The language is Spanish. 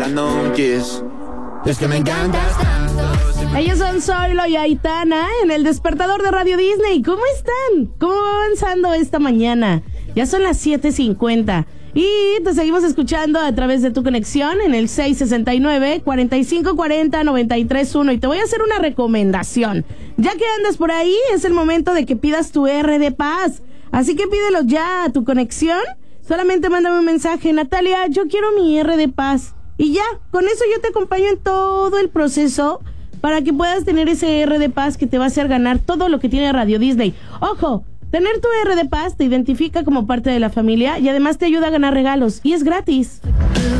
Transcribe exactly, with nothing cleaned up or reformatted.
esperando un kiss. Es que me encantas tanto. Ellos son Zoilo y Aitana en el despertador de Radio Disney. ¿Cómo están? ¿Cómo va avanzando esta mañana? Ya son las siete cincuenta. Y te seguimos escuchando a través de tu conexión en el seis sesenta y nueve, cuarenta y cinco cuarenta, noventa y tres uno. Y te voy a hacer una recomendación. Ya que andas por ahí, es el momento de que pidas tu R de paz. Así que pídelo ya a tu conexión. Solamente mándame un mensaje: Natalia, yo quiero mi R de paz. Y ya, con eso yo te acompaño en todo el proceso para que puedas tener ese R de paz que te va a hacer ganar todo lo que tiene Radio Disney. ¡Ojo! Tener tu R de paz te identifica como parte de la familia y además te ayuda a ganar regalos. Y es gratis.